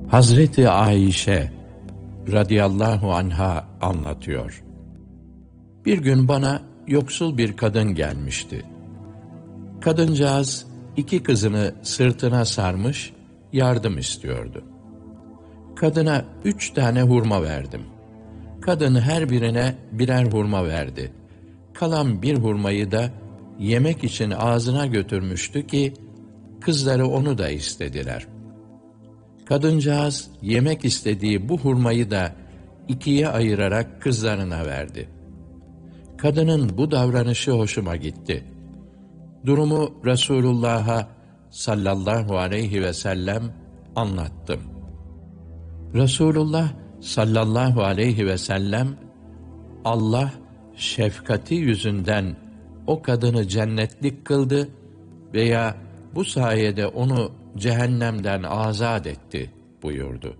Hazreti Ayşe radıyallahu anha anlatıyor. Bir gün bana yoksul bir kadın gelmişti. Kadıncağız 2 kızını sırtına sarmış, yardım istiyordu. Kadına 3 tane hurma verdim. Kadın her birine birer hurma verdi. Kalan bir hurmayı da yemek için ağzına götürmüştü ki, kızları onu da istediler. Kadıncağız yemek istediği bu hurmayı da 2'ye ayırarak kızlarına verdi. Kadının bu davranışı hoşuma gitti. Durumu Resulullah'a sallallahu aleyhi ve sellem anlattım. Resulullah sallallahu aleyhi ve sellem, Allah şefkati yüzünden o kadını cennetlik kıldı veya bu sayede onu cehennemden azat etti buyurdu.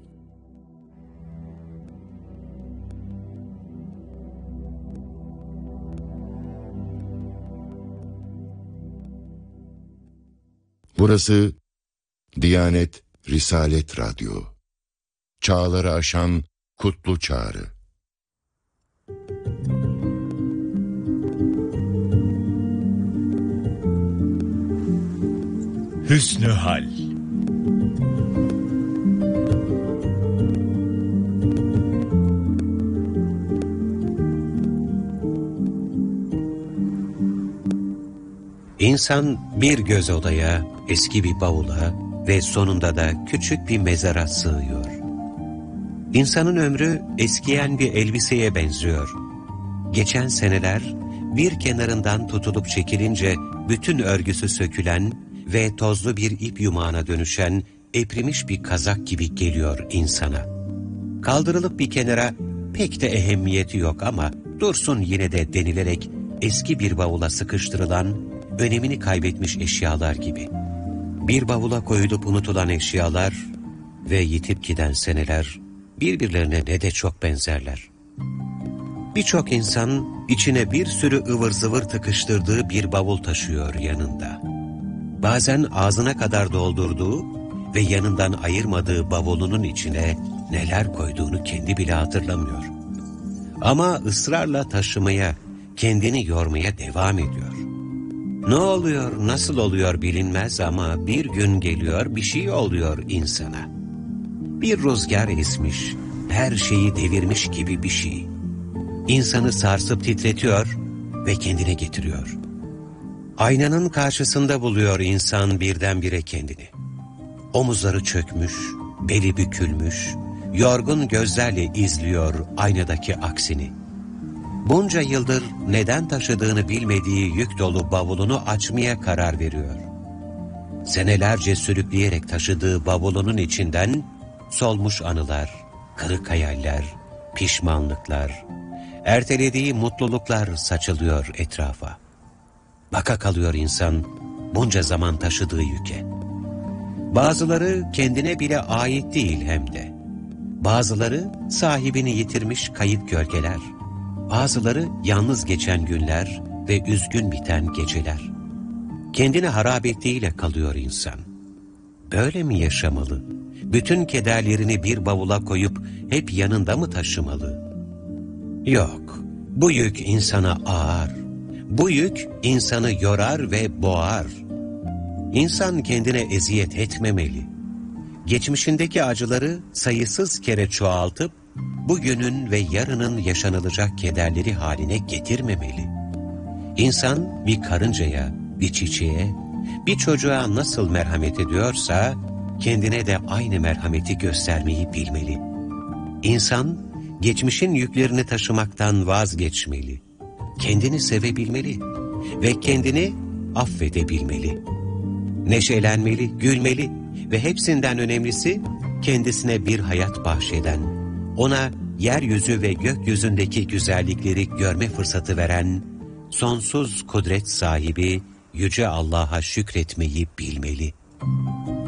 Burası Diyanet Risalet Radyo. Çağları aşan kutlu çağrı. Hüsnü Hal. İnsan bir göz odaya, eski bir bavula ve sonunda da küçük bir mezara sığıyor. İnsanın ömrü eskiyen bir elbiseye benziyor. Geçen seneler bir kenarından tutulup çekilince bütün örgüsü sökülen ve tozlu bir ip yumağına dönüşen eprimiş bir kazak gibi geliyor insana. Kaldırılıp bir kenara pek de ehemmiyeti yok ama dursun yine de denilerek eski bir bavula sıkıştırılan, önemini kaybetmiş eşyalar gibi. Bir bavula koyulup unutulan eşyalar ve yitip giden seneler birbirlerine ne de çok benzerler. Birçok insan içine bir sürü ıvır zıvır tıkıştırdığı bir bavul taşıyor yanında. Bazen ağzına kadar doldurduğu ve yanından ayırmadığı bavulunun içine neler koyduğunu kendi bile hatırlamıyor. Ama ısrarla taşımaya, kendini yormaya devam ediyor. Ne oluyor, nasıl oluyor bilinmez ama bir gün geliyor bir şey oluyor insana. Bir rüzgar esmiş, her şeyi devirmiş gibi bir şey. İnsanı sarsıp titretiyor ve kendine getiriyor. Aynanın karşısında buluyor insan birdenbire kendini. Omuzları çökmüş, beli bükülmüş, yorgun gözlerle izliyor aynadaki aksini. Bunca yıldır neden taşıdığını bilmediği yük dolu bavulunu açmaya karar veriyor. Senelerce sürükleyerek taşıdığı bavulunun içinden solmuş anılar, kırık hayaller, pişmanlıklar, ertelediği mutluluklar saçılıyor etrafa. Baka kalıyor insan bunca zaman taşıdığı yüke. Bazıları kendine bile ait değil hem de. Bazıları sahibini yitirmiş kayıp gölgeler. Bazıları yalnız geçen günler ve üzgün biten geceler. Kendini harap ettiğiyle kalıyor insan. Böyle mi yaşamalı? Bütün kederlerini bir bavula koyup hep yanında mı taşımalı? Yok, bu yük insana ağır. Bu yük insanı yorar ve boğar. İnsan kendine eziyet etmemeli. Geçmişindeki acıları sayısız kere çoğaltıp, bugünün ve yarının yaşanılacak kederleri haline getirmemeli. İnsan bir karıncaya, bir çiçeğe, bir çocuğa nasıl merhamet ediyorsa, kendine de aynı merhameti göstermeyi bilmeli. İnsan, geçmişin yüklerini taşımaktan vazgeçmeli. Kendini sevebilmeli ve kendini affedebilmeli. Neşelenmeli, gülmeli ve hepsinden önemlisi kendisine bir hayat bahşeden, ona yeryüzü ve gökyüzündeki güzellikleri görme fırsatı veren, sonsuz kudret sahibi Yüce Allah'a şükretmeyi bilmeli.